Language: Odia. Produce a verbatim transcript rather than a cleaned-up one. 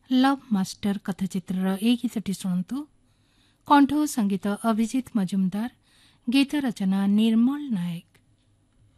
ଲଭ୍ ମାଷ୍ଟର କଥାଚିତ୍ରର ଏହି ଗୀତଟି ଶୁଣନ୍ତୁ। କଣ୍ଠ ଓ ସଙ୍ଗୀତ ଅଭିଜିତ ମଜୁମଦାର, ଗୀତ ରଚନା ନିର୍ମଳ ନାୟକ।